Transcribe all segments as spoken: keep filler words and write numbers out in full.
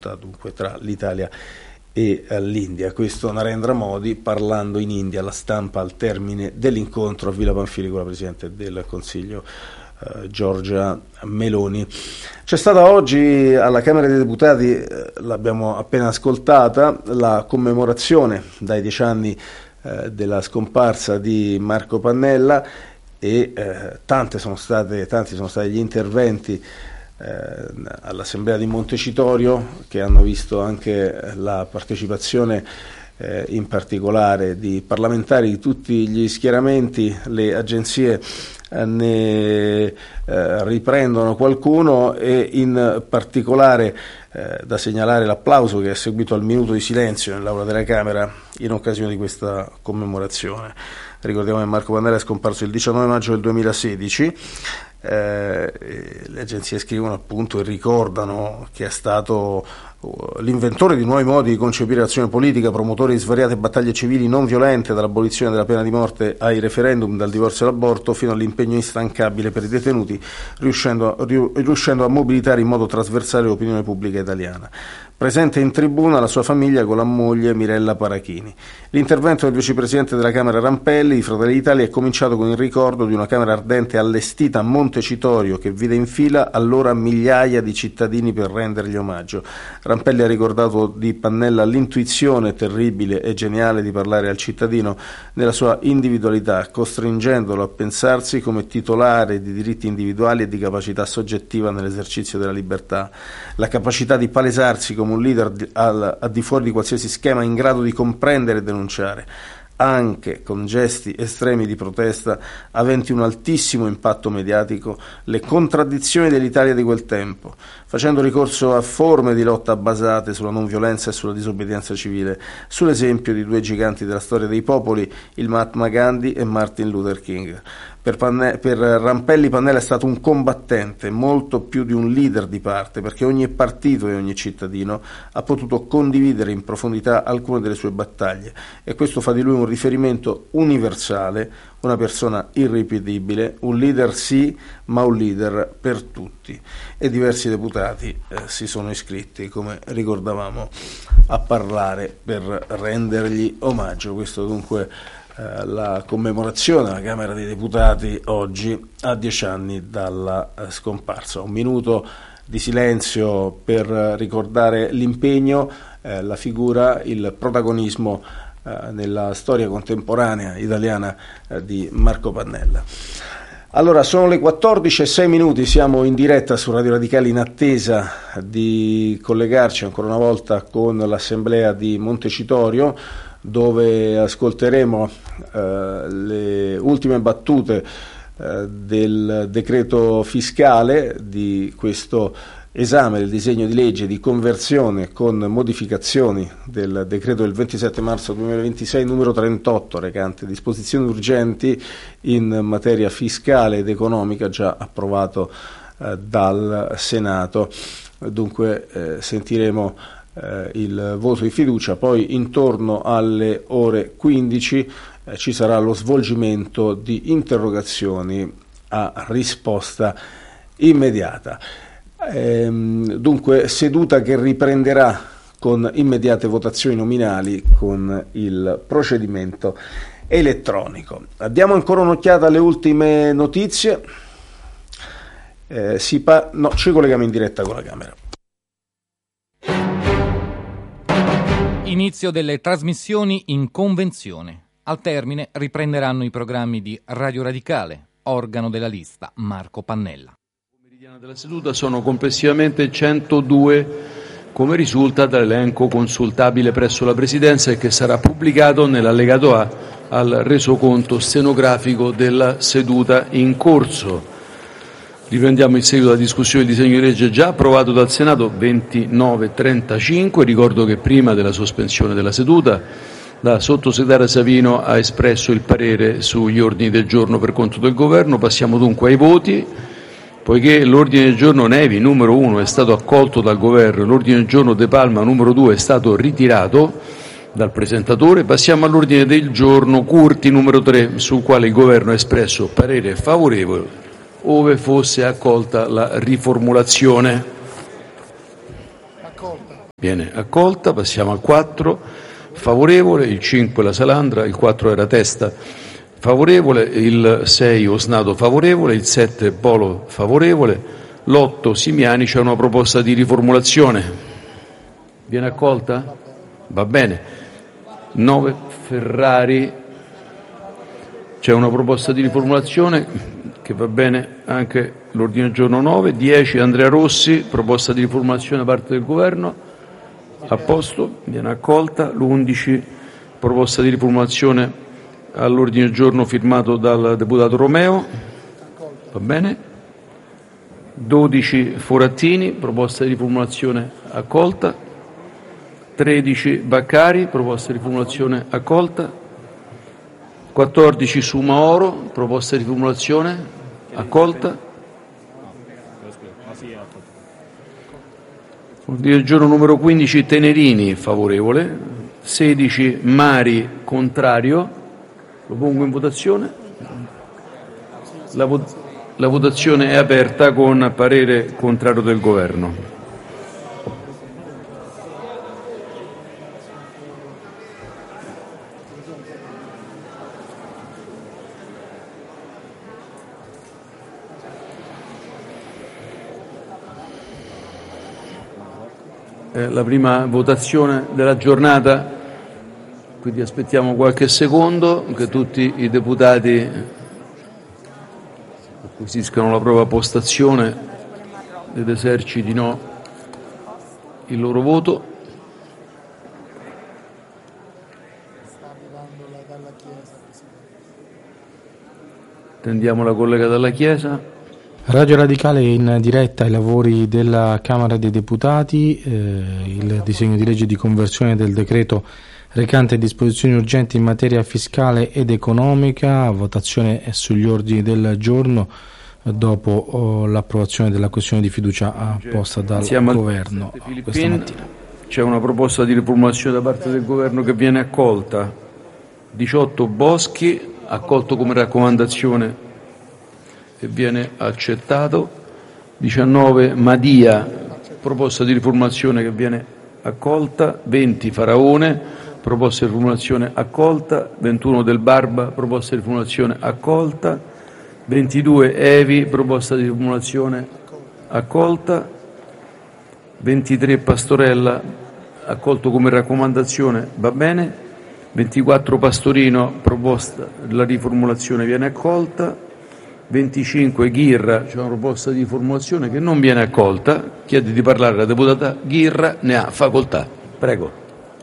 lotta dunque tra l'Italia e l'India. Questo Narendra Modi parlando in India alla stampa al termine dell'incontro a Villa Pamphili con la Presidente del Consiglio eh, Giorgia Meloni. C'è stata oggi alla Camera dei Deputati, eh, l'abbiamo appena ascoltata, la commemorazione dai dieci anni eh, della scomparsa di Marco Pannella e eh, tante sono state, tanti sono stati gli interventi Eh, all'Assemblea di Montecitorio, che hanno visto anche la partecipazione eh, in particolare di parlamentari di tutti gli schieramenti. Le agenzie eh, ne eh, riprendono qualcuno e in particolare eh, da segnalare l'applauso che è seguito al minuto di silenzio nell'Aula della Camera in occasione di questa commemorazione. Ricordiamo che Marco Pannella è scomparso il diciannove maggio del duemilasedici. Eh, le agenzie scrivono appunto e ricordano che è stato uh, l'inventore di nuovi modi di concepire l'azione politica, promotore di svariate battaglie civili non violente, dall'abolizione della pena di morte ai referendum, dal divorzio all'aborto fino all'impegno instancabile per i detenuti, riuscendo, riuscendo a mobilitare in modo trasversale l'opinione pubblica italiana. Presente in tribuna la sua famiglia con la moglie Mirella Parachini. L'intervento del vicepresidente della Camera Rampelli di Fratelli d'Italia è cominciato con il ricordo di una Camera ardente allestita a Montecitorio che vide in fila allora migliaia di cittadini per rendergli omaggio. Rampelli ha ricordato di Pannella l'intuizione terribile e geniale di parlare al cittadino nella sua individualità, costringendolo a pensarsi come titolare di diritti individuali e di capacità soggettiva nell'esercizio della libertà. La capacità di palesarsi come un leader di, al, al di fuori di qualsiasi schema in grado di comprendere e denunciare, anche con gesti estremi di protesta aventi un altissimo impatto mediatico, le contraddizioni dell'Italia di quel tempo, facendo ricorso a forme di lotta basate sulla non violenza e sulla disobbedienza civile, sull'esempio di due giganti della storia dei popoli, il Mahatma Gandhi e Martin Luther King. Per, Panne- per Rampelli Pannella è stato un combattente, molto più di un leader di parte, perché ogni partito e ogni cittadino ha potuto condividere in profondità alcune delle sue battaglie e questo fa di lui un riferimento universale, una persona irripetibile, un leader sì, ma un leader per tutti. E diversi deputati eh, si sono iscritti, come ricordavamo, a parlare per rendergli omaggio. Questo dunque la commemorazione alla Camera dei Deputati oggi a dieci anni dalla scomparsa. Un minuto di silenzio per ricordare l'impegno, eh, la figura, il protagonismo eh, nella storia contemporanea italiana eh, di Marco Pannella. Allora, sono le quattordici e sei minuti, siamo in diretta su Radio Radicale in attesa di collegarci ancora una volta con l'Assemblea di Montecitorio, dove ascolteremo eh, le ultime battute eh, del decreto fiscale, di questo esame del disegno di legge di conversione con modificazioni del decreto del ventisette marzo duemilaventisei numero trentotto, recante disposizioni urgenti in materia fiscale ed economica, già approvato eh, dal Senato. Dunque eh, sentiremo Eh, il voto di fiducia, poi intorno alle ore quindici eh, ci sarà lo svolgimento di interrogazioni a risposta immediata. Ehm, dunque seduta che riprenderà con immediate votazioni nominali con il procedimento elettronico. Diamo ancora un'occhiata alle ultime notizie. Eh, si pa- no, ci colleghiamo in diretta con la Camera. Inizio delle trasmissioni in convenzione. Al termine riprenderanno i programmi di Radio Radicale, organo della lista Marco Pannella. Pomeridiana della seduta sono complessivamente centodue, come risulta dall'elenco consultabile presso la Presidenza e che sarà pubblicato nell'allegato A al resoconto stenografico della seduta in corso. Riprendiamo il seguito della discussione del disegno di legge già approvato dal Senato ventinove trentacinque. Ricordo che prima della sospensione della seduta la sottosegretaria Savino ha espresso il parere sugli ordini del giorno per conto del Governo. Passiamo dunque ai voti. Poiché l'ordine del giorno Nevi numero uno è stato accolto dal Governo e l'ordine del giorno De Palma numero due è stato ritirato dal presentatore, passiamo all'ordine del giorno Curti numero tre, sul quale il Governo ha espresso parere favorevole ove fosse accolta la riformulazione. viene accolta. Passiamo al quattro, favorevole, il cinque la Salandra, il quattro era Testa, favorevole, il sei Osnato favorevole, il sette Polo favorevole, l'otto Simiani. C'è una proposta di riformulazione, viene accolta? Va bene. nove Ferrari, c'è una proposta di riformulazione che va bene anche l'ordine del giorno nove. dieci Andrea Rossi, proposta di riformulazione da parte del Governo, a posto, viene accolta. l'undici proposta di riformulazione all'ordine del giorno firmato dal deputato Romeo, va bene. dodici Forattini, proposta di riformulazione accolta. tredici Baccari, proposta di riformulazione accolta. quattordici Sumaoro, proposta di riformulazione accolta. Ordine del giorno numero quindici Tenerini, favorevole. sedici Mari, contrario. Lo pongo in votazione. La, vo- la votazione è aperta con parere contrario del Governo. È la prima votazione della giornata, quindi aspettiamo qualche secondo che tutti i deputati acquisiscano la propria postazione ed esercitino il loro voto. Attendiamo la collega dalla Chiesa. Radio Radicale in diretta ai lavori della Camera dei Deputati, eh, il disegno di legge di conversione del decreto recante disposizioni urgenti in materia fiscale ed economica. Votazione sugli ordini del giorno dopo oh, l'approvazione della questione di fiducia posta dal Siamo Governo questa mattina. C'è una proposta di riformulazione da parte del Governo che viene accolta. diciotto Boschi, accolto come raccomandazione e viene accettato. diciannove Madia, proposta di riformulazione che viene accolta. venti Faraone, proposta di riformulazione accolta. ventuno Del Barba, proposta di riformulazione accolta. ventidue Evi, proposta di riformulazione accolta. ventitré Pastorella, accolto come raccomandazione, va bene. ventiquattro Pastorino, proposta, la riformulazione viene accolta. venticinque Ghirra, c'è una proposta di riformulazione che non viene accolta. Chiede di parlare la deputata Ghirra, ne ha facoltà. Prego.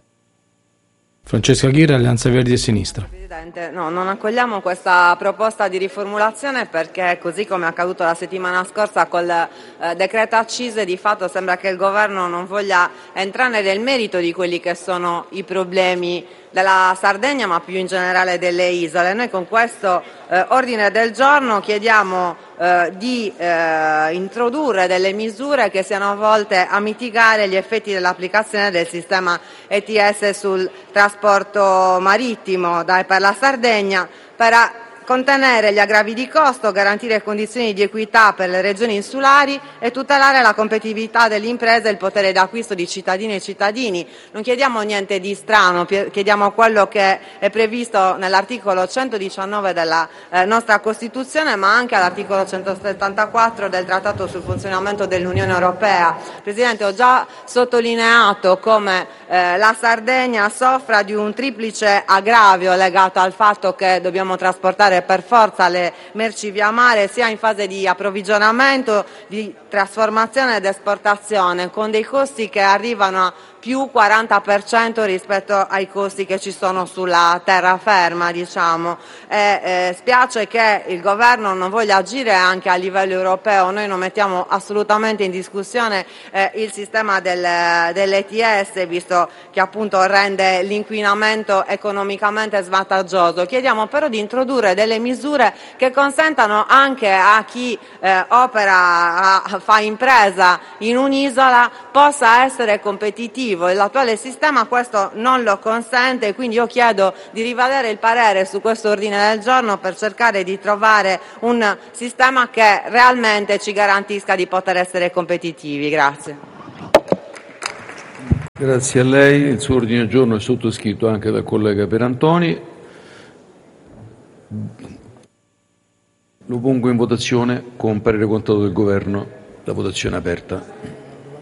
Francesca Ghirra, Alleanza Verdi e Sinistra. Presidente, no, non accogliamo questa proposta di riformulazione perché, così come è accaduto la settimana scorsa col eh, decreto accise, di fatto sembra che il governo non voglia entrare nel merito di quelli che sono i problemi della Sardegna, ma più in generale delle isole. Noi con questo eh, ordine del giorno chiediamo eh, di eh, introdurre delle misure che siano volte a mitigare gli effetti dell'applicazione del sistema E T S sul trasporto marittimo da, per la Sardegna, per a, contenere gli aggravi di costo, garantire condizioni di equità per le regioni insulari e tutelare la competitività delle imprese e il potere d'acquisto di cittadini e cittadini. Non chiediamo niente di strano, chiediamo quello che è previsto nell'articolo centodiciannove della eh, nostra Costituzione, ma anche all'articolo centosettantaquattro del Trattato sul funzionamento dell'Unione Europea. Presidente, ho già sottolineato come eh, la Sardegna soffra di un triplice aggravio legato al fatto che dobbiamo trasportare per forza le merci via mare, sia in fase di approvvigionamento, di trasformazione ed esportazione, con dei costi che arrivano a più quaranta per cento rispetto ai costi che ci sono sulla terraferma, diciamo. E, eh, spiace che il governo non voglia agire anche a livello europeo. Noi non mettiamo assolutamente in discussione eh, il sistema del, dell'E T S, visto che appunto rende l'inquinamento economicamente svantaggioso. Chiediamo però di introdurre delle misure che consentano anche a chi eh, opera, a, fa impresa in un'isola, possa essere competitivo. L'attuale sistema questo non lo consente, quindi io chiedo di rivedere il parere su questo ordine del giorno per cercare di trovare un sistema che realmente ci garantisca di poter essere competitivi. Grazie. Grazie a lei. Il suo ordine del giorno è sottoscritto anche dal collega Perantoni. Lo pongo in votazione con parere contrario del Governo. La votazione è aperta.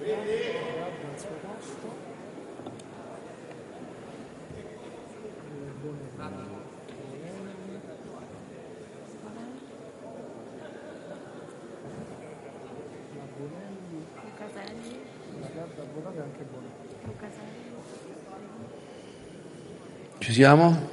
Ci siamo?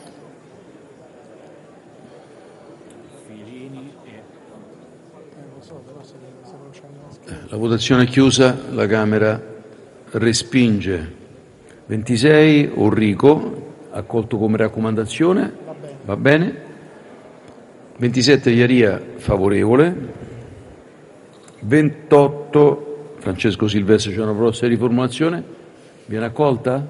La votazione è chiusa, la Camera respinge. ventisei Orrico, accolto come raccomandazione, va bene. ventisette Iaria, favorevole. ventotto Francesco Silvestri, c'è una proposta di riformulazione, viene accolta?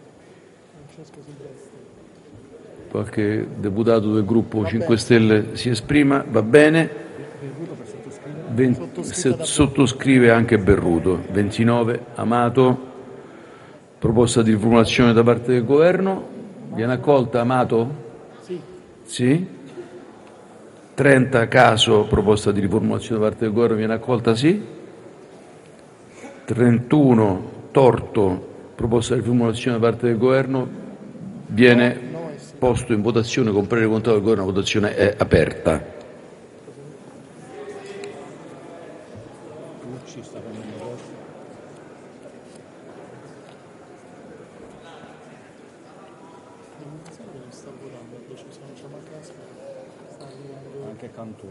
Qualche deputato del gruppo cinque Stelle si esprima, va bene. venti, sottoscrive anche Berruto. ventinove Amato, proposta di riformulazione da parte del Governo, viene accolta Amato? Sì. Sì? trenta Caso, proposta di riformulazione da parte del Governo, viene accolta? Sì. trentuno Torto, proposta di riformulazione da parte del Governo, viene posto in votazione con parere contrario del Governo, la votazione è aperta. Anche Cantone.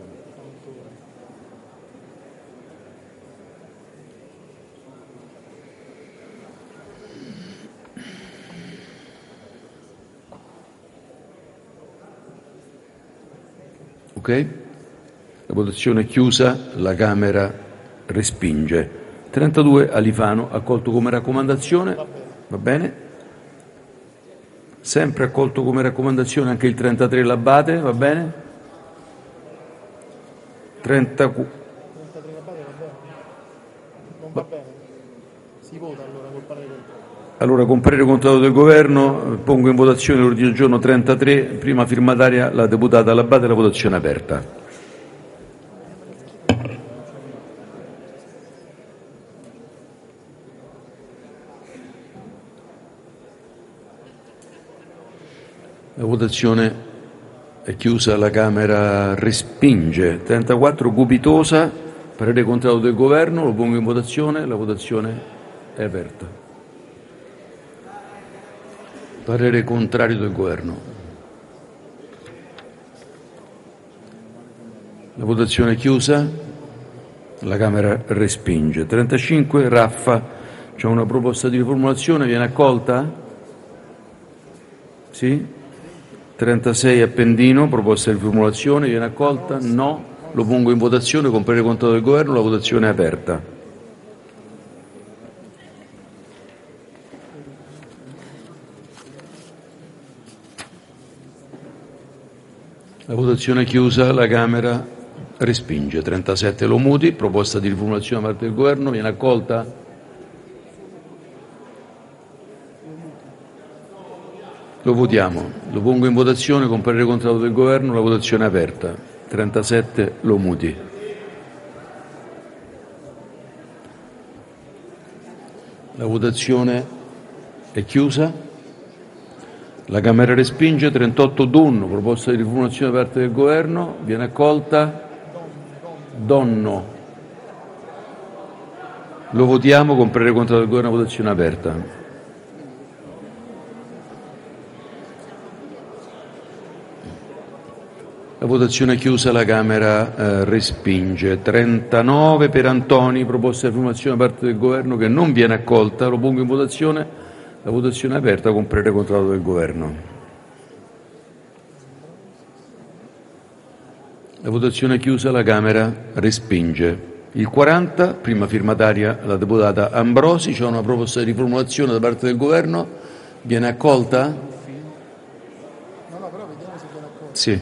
Ok? La votazione è chiusa, la Camera respinge. trentadue Alifano, accolto come raccomandazione, va bene? Sempre accolto come raccomandazione anche il trentatré L'Abbate, va bene? trenta trentatré L'Abbate va bene? Non va bene? Si vota allora col parere contrario. Allora, con parere contrario del Governo, pongo in votazione l'ordine del giorno trentatré, prima firmataria la deputata L'Abbate, la votazione è aperta. La votazione è chiusa, la Camera respinge. trentaquattro Gubitosa, parere contrario del Governo, lo pongo in votazione, la votazione è aperta. Parere contrario del Governo. La votazione è chiusa, la Camera respinge. trentacinque Raffa, c'è una proposta di riformulazione, viene accolta? Sì? trentasei Appendino, proposta di riformulazione, viene accolta? No. Lo pongo in votazione con parere contrario del Governo, la votazione è aperta. La votazione è chiusa, la Camera respinge. trentasette Lomuti, proposta di riformulazione da parte del Governo, viene accolta? Lo votiamo, lo pongo in votazione con parere contrario del Governo, la votazione è aperta. trentasette Lomuti. La votazione è chiusa. La Camera respinge. trentotto Dunno, proposta di riformulazione da parte del Governo, viene accolta. Donno. Lo votiamo con parere contrario del Governo, la votazione è aperta. La votazione è chiusa, la Camera eh, respinge. trentanove Perantoni, proposta di riformulazione da parte del Governo che non viene accolta. Lo pongo in votazione. La votazione è aperta con parere contrario del Governo. La votazione è chiusa, la Camera respinge. Il quaranta, prima firmataria la deputata Ambrosi, c'è una proposta di riformulazione da parte del Governo. Viene accolta? No, no, però vediamo se viene accolta. Sì.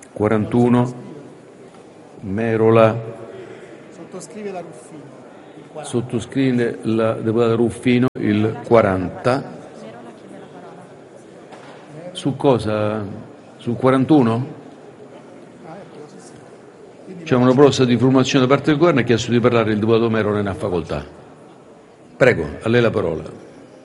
quarantuno Merola. Sottoscrive la Ruffini. Il sottoscrive la deputata Ruffino il quaranta. Su cosa? Sul quarantuno? C'è una proposta di formazione da parte del Governo e ha chiesto di parlare il deputato Mero, ne ha facoltà. Prego, a lei la parola.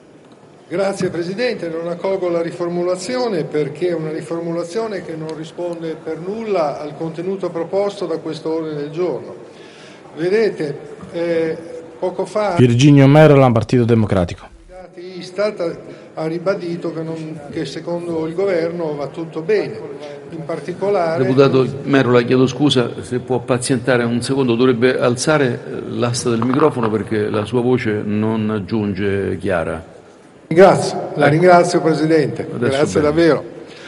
Grazie Presidente, non accolgo la riformulazione perché è una riformulazione che non risponde per nulla al contenuto proposto da questo ordine del giorno. Vedete, eh, poco fa Virginio Merola, Partito Democratico. Istat ha ribadito che, non, che secondo il governo va tutto bene, in particolare... Deputato Merola, chiedo scusa, se può pazientare un secondo, dovrebbe alzare l'asta del microfono perché la sua voce non giunge chiara. Ringrazio, la ringrazio Presidente, Adesso grazie bene. davvero.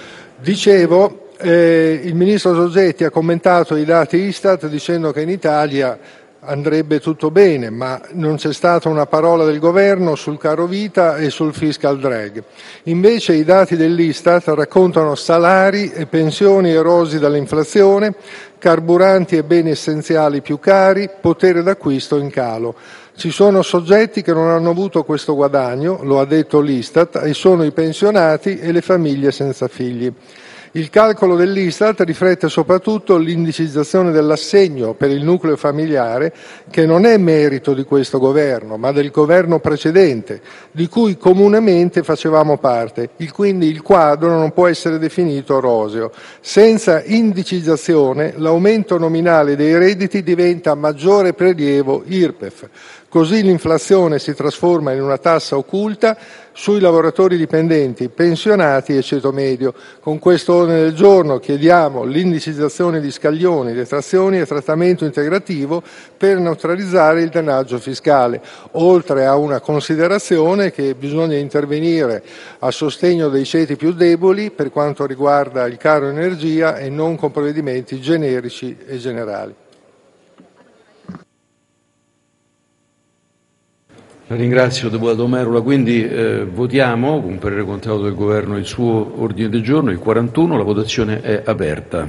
Dicevo, eh, il Ministro Giorgetti ha commentato i dati Istat dicendo che in Italia andrebbe tutto bene, ma non c'è stata una parola del Governo sul caro vita e sul fiscal drag. Invece i dati dell'Istat raccontano salari e pensioni erosi dall'inflazione, carburanti e beni essenziali più cari, potere d'acquisto in calo. Ci sono soggetti che non hanno avuto questo guadagno, lo ha detto l'Istat, e sono i pensionati e le famiglie senza figli. Il calcolo dell'Istat riflette soprattutto l'indicizzazione dell'assegno per il nucleo familiare, che non è merito di questo governo, ma del governo precedente, di cui comunemente facevamo parte. Il, quindi il quadro non può essere definito roseo. Senza indicizzazione l'aumento nominale dei redditi diventa maggiore prelievo I R P E F. Così l'inflazione si trasforma in una tassa occulta sui lavoratori dipendenti, pensionati e ceto medio. Con questo ordine del giorno chiediamo l'indicizzazione di scaglioni, detrazioni e trattamento integrativo per neutralizzare il drenaggio fiscale, oltre a una considerazione che bisogna intervenire a sostegno dei ceti più deboli per quanto riguarda il caro energia e non con provvedimenti generici e generali. La ringrazio, deputato Merola. Quindi eh, votiamo con parere contrario del Governo il suo ordine del giorno, il quarantuno. La votazione è aperta.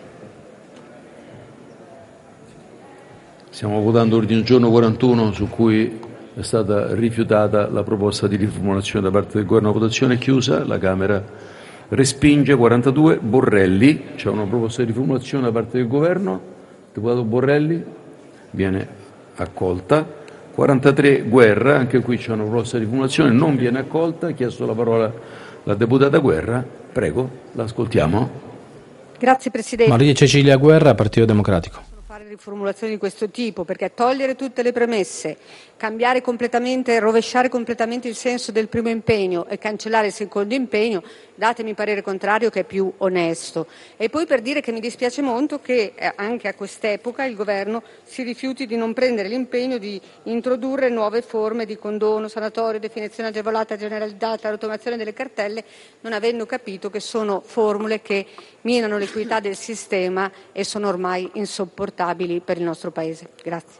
Stiamo votando l'ordine del giorno quarantuno su cui è stata rifiutata la proposta di riformulazione da parte del Governo. La votazione è chiusa. La Camera respinge. quarantadue. Borrelli. C'è una proposta di riformulazione da parte del Governo. Deputato Borrelli viene accolta. quarantatré Guerra, anche qui c'è una proposta di riformulazione, non viene accolta. Ha chiesto la parola la deputata Guerra. Prego, l'ascoltiamo. Grazie Presidente. Maria Cecilia Guerra, Partito Democratico. Fare riformulazioni di questo tipo, perché togliere tutte le premesse, cambiare completamente, rovesciare completamente il senso del primo impegno e cancellare il secondo impegno, datemi parere contrario che è più onesto. E poi per dire che mi dispiace molto che eh, anche a quest'epoca il Governo si rifiuti di non prendere l'impegno di introdurre nuove forme di condono, sanatorio, definizione agevolata generalizzata, rottamazione delle cartelle, non avendo capito che sono formule che minano l'equità del sistema e sono ormai insopportabili per il nostro Paese. Grazie.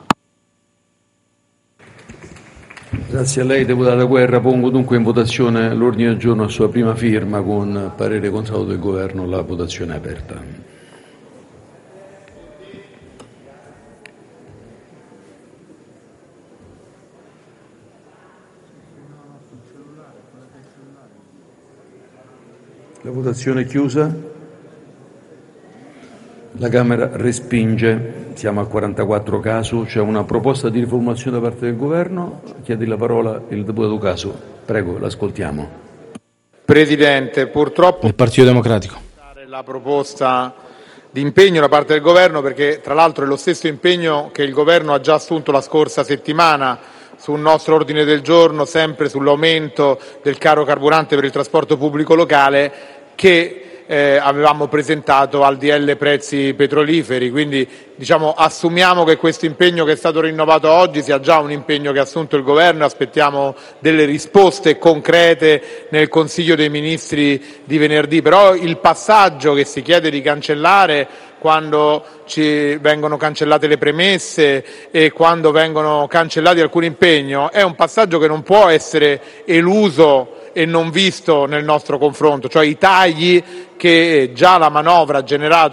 Grazie a lei, deputata Guerra. Pongo dunque in votazione l'ordine del giorno a sua prima firma con parere contrario del Governo. La votazione è aperta. La votazione è chiusa. La Camera respinge. Siamo al quarantaquattro Casu. C'è una proposta di riformulazione da parte del Governo. Chiede la parola il deputato Casu. Prego, l'ascoltiamo. Presidente, purtroppo Il Partito Democratico. la proposta di impegno da parte del Governo, perché tra l'altro è lo stesso impegno che il Governo ha già assunto la scorsa settimana su un nostro ordine del giorno, sempre sull'aumento del caro carburante per il trasporto pubblico locale, che Eh, avevamo presentato al D L prezzi petroliferi. Quindi diciamo, assumiamo che questo impegno che è stato rinnovato oggi sia già un impegno che ha assunto il Governo e aspettiamo delle risposte concrete nel Consiglio dei Ministri di venerdì. Però il passaggio che si chiede di cancellare, quando ci vengono cancellate le premesse e quando vengono cancellati alcuni impegni, è un passaggio che non può essere eluso e non visto nel nostro confronto, cioè i tagli che già la manovra ha generato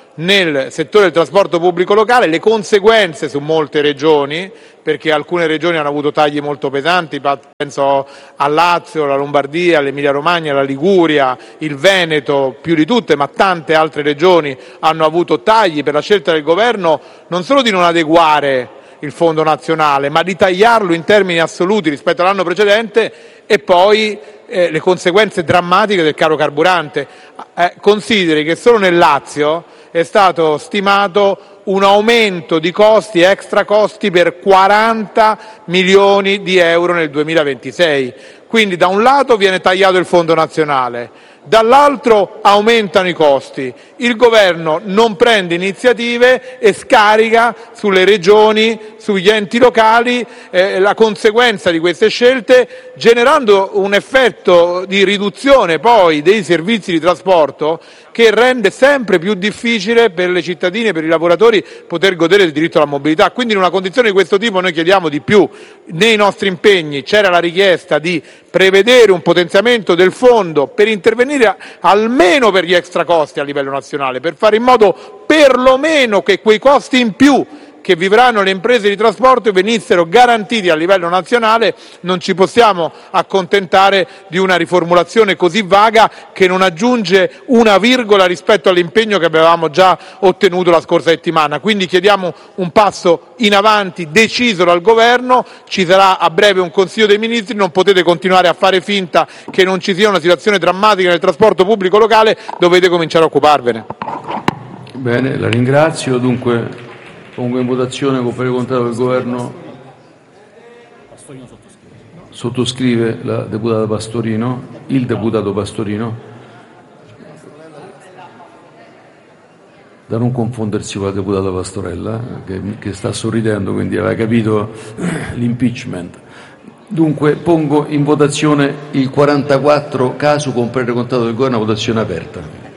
nel settore del trasporto pubblico locale, le conseguenze su molte regioni, perché alcune regioni hanno avuto tagli molto pesanti, penso al Lazio, alla Lombardia, all'Emilia Romagna, alla Liguria, il Veneto, più di tutte, ma tante altre regioni hanno avuto tagli per la scelta del governo non solo di non adeguare il fondo nazionale, ma di tagliarlo in termini assoluti rispetto all'anno precedente, e poi eh, le conseguenze drammatiche del caro carburante. Eh, consideri che solo nel Lazio è stato stimato un aumento di costi, extra costi, per quaranta milioni di euro nel duemilaventisei. Quindi da un lato viene tagliato il fondo nazionale, dall'altro aumentano i costi, il governo non prende iniziative e scarica sulle regioni, sugli enti locali eh, la conseguenza di queste scelte, generando un effetto di riduzione poi dei servizi di trasporto che rende sempre più difficile per le cittadine e per i lavoratori poter godere del diritto alla mobilità. Quindi in una condizione di questo tipo noi chiediamo di più. Nei nostri impegni c'era la richiesta di prevedere un potenziamento del fondo per intervenire almeno per gli extra costi a livello nazionale, per fare in modo perlomeno che quei costi in più che vivranno le imprese di trasporto venissero garantiti a livello nazionale. Non ci possiamo accontentare di una riformulazione così vaga che non aggiunge una virgola rispetto all'impegno che avevamo già ottenuto la scorsa settimana. Quindi chiediamo un passo in avanti deciso dal governo, ci sarà a breve un Consiglio dei Ministri, non potete continuare a fare finta che non ci sia una situazione drammatica nel trasporto pubblico locale, dovete cominciare a occuparvene. Bene, la ringrazio. Dunque pongo in votazione con parere contrario del Governo. Sottoscrive la deputata Pastorino, il deputato Pastorino, da non confondersi con la deputata Pastorella, che, che sta sorridendo, quindi aveva capito l'impeachment. Dunque pongo in votazione il quarantaquattro caso con parere contrario del Governo, votazione aperta.